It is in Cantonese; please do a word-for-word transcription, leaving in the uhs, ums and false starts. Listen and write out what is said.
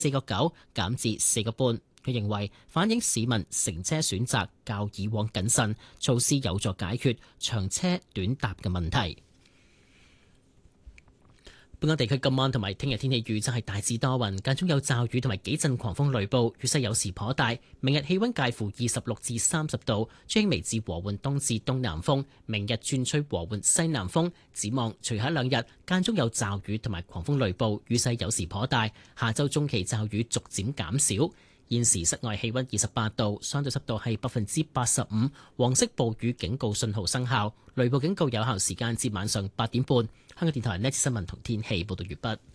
四個九減至四個半。佢認為反映市民乘車選擇較以往謹慎，措施有助解決長車短搭嘅問題。本港地區今晚同埋聽日天氣預測係大致多雲，間中有驟雨同埋幾陣狂風雷暴，雨勢有時頗大。明日氣溫介乎二十六至三十度，吹微至和緩東至東南風。明日轉吹和緩西南風。展望隨後兩日間中有驟雨同埋狂風雷暴，雨勢有時頗大。下週中期驟雨逐漸減少。現時室外氣溫二十八度，相對濕度係百分之八十五，黃色暴雨警告信號生效，雷暴警告有效時間至晚上八點半。香港電台呢次新聞同天氣報道完畢。